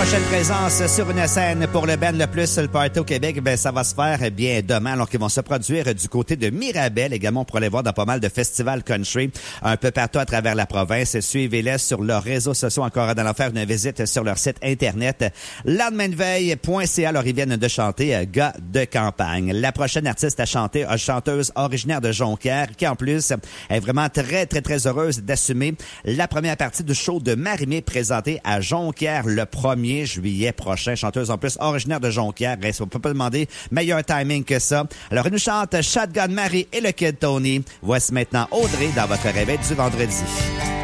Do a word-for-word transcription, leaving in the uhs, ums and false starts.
prochaine présence sur une scène pour le band le plus le party au Québec, ben ça va se faire bien demain, alors qu'ils vont se produire du côté de Mirabel. Également, on pourra les voir dans pas mal de festivals country un peu partout à travers la province. Suivez-les sur leurs réseaux sociaux, encore dans faire une visite sur leur site internet lendemaindeveille point c a. Alors, ils viennent de chanter euh, Gars de campagne. La prochaine artiste à chanter, une chanteuse originaire de Jonquière, qui en plus est vraiment très, très, très heureuse d'assumer la première partie du show de Marie-Mé présenté à Jonquière le premier juillet prochain. Chanteuse en plus originaire de Jonquière. On peut pas demander meilleur timing que ça. Alors, elle nous chante Shotgun Marie et le Kid Tony. Voici maintenant Audrey dans votre réveil du vendredi.